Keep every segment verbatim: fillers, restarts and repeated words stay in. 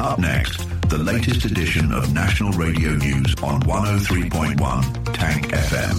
Up next, the latest edition of National Radio News on one oh three point one Tank F M.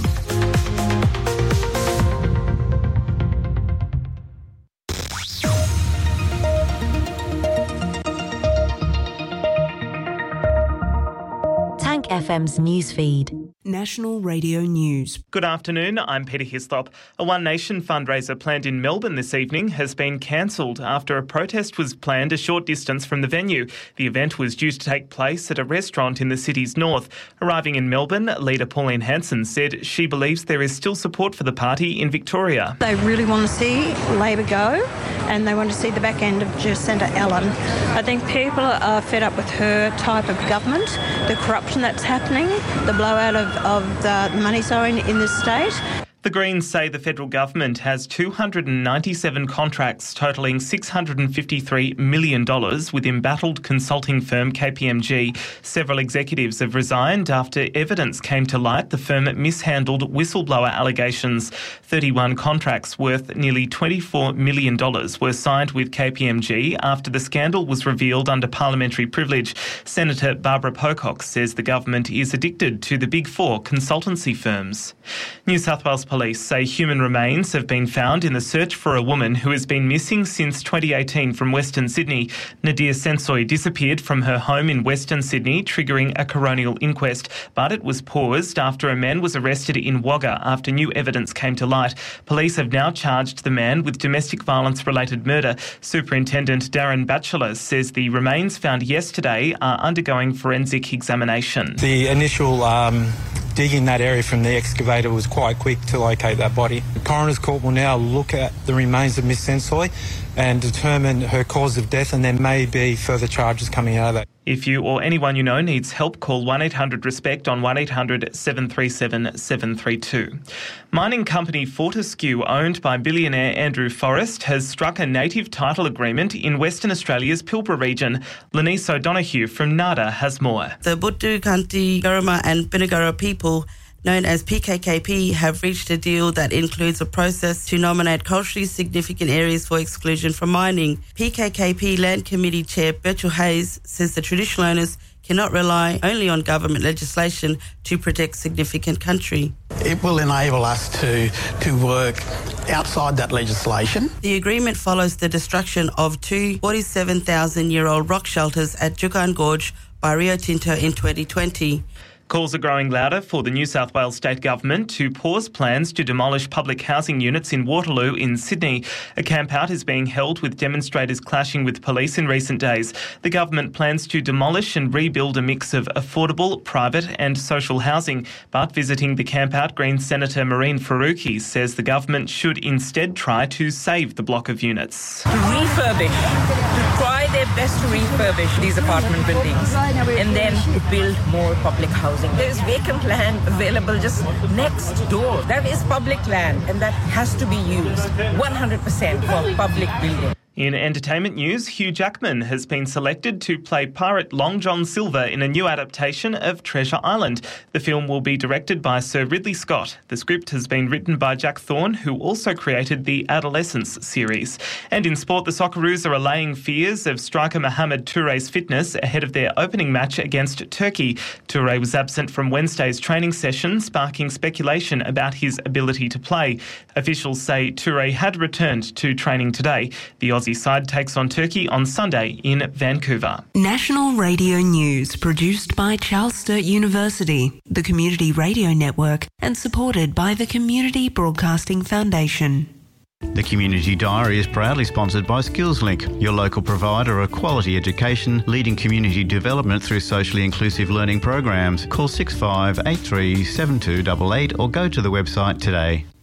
Tank F M's newsfeed. National Radio News. Good afternoon, I'm Peter Hislop. A One Nation fundraiser planned in Melbourne this evening has been cancelled after a protest was planned a short distance from the venue. The event was due to take place at a restaurant in the city's north. Arriving in Melbourne, leader Pauline Hanson said she believes there is still support for the party in Victoria. They really want to see Labor go and they want to see the back end of Jacinda Allen. I think people are fed up with her type of government, the corruption that's happening, the blowout of of the money zone in this state. The Greens say the federal government has two hundred ninety-seven contracts totalling six hundred fifty-three million dollars with embattled consulting firm K P M G. Several executives have resigned after evidence came to light the firm mishandled whistleblower allegations. thirty-one contracts worth nearly twenty-four million dollars were signed with K P M G after the scandal was revealed under parliamentary privilege. Senator Barbara Pocock says the government is addicted to the big four consultancy firms. New South Wales Police say human remains have been found in the search for a woman who has been missing since twenty eighteen from Western Sydney. Nadir Sensoy disappeared from her home in Western Sydney, triggering a coronial inquest, but it was paused after a man was arrested in Wagga after new evidence came to light. Police have now charged the man with domestic violence-related murder. Superintendent Darren Batchelor says the remains found yesterday are undergoing forensic examination. The initial um digging that area from the excavator was quite quick to locate that body. The Coroner's Court will now look at the remains of Miss Sensoy and determine her cause of death, and there may be further charges coming out of that. If you or anyone you know needs help, call one eight hundred RESPECT on one eight hundred seven three seven seven three two. Mining company Fortescue, owned by billionaire Andrew Forrest, has struck a native title agreement in Western Australia's Pilbara region. Lenice O'Donoghue from NADA has more. The Buddu, Kanti, Guruma and Binigara people, known as P K K P, have reached a deal that includes a process to nominate culturally significant areas for exclusion from mining. P K K P Land Committee Chair Bertul Hayes says the traditional owners cannot rely only on government legislation to protect significant country. It will enable us to, to work outside that legislation. The agreement follows the destruction of two forty-seven thousand year old rock shelters at Juukan Gorge by Rio Tinto in twenty twenty. Calls are growing louder for the New South Wales State Government to pause plans to demolish public housing units in Waterloo in Sydney. A camp-out is being held with demonstrators clashing with police in recent days. The government plans to demolish and rebuild a mix of affordable, private and social housing. But visiting the camp-out, Green Senator Marine Faruqi says the government should instead try to save the block of units. To refurbish, to try their best to refurbish these apartment buildings and then build more public housing. There is vacant land available just next door. That is public land and that has to be used one hundred percent for public building. In entertainment news, Hugh Jackman has been selected to play pirate Long John Silver in a new adaptation of Treasure Island. The film will be directed by Sir Ridley Scott. The script has been written by Jack Thorne, who also created the Adolescence series. And in sport, the Socceroos are allaying fears of striker Mohamed Touré's fitness ahead of their opening match against Turkey. Touré was absent from Wednesday's training session, sparking speculation about his ability to play. Officials say Touré had returned to training today. The Aussie side takes on Turkey on Sunday in Vancouver. National Radio News, produced by Charles Sturt University, the Community Radio Network, and supported by the Community Broadcasting Foundation. The Community Diary is proudly sponsored by SkillsLink, your local provider of quality education, leading community development through socially inclusive learning programs. Call six five eight three seven two eight eight or go to the website today.